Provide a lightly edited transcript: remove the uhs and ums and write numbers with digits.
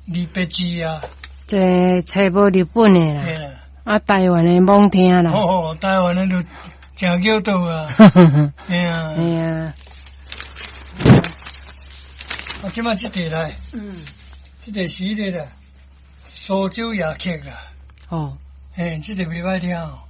二八字啊。 这找无日本的啦。 对啦。 啊，台湾的罔听啦。 哦，台湾的就真叫到啊。哎呀。哎呀。啊，即摆即个来。即个是迄个啦，苏州夜曲啦。哦。嘿，即个袂歹听哦。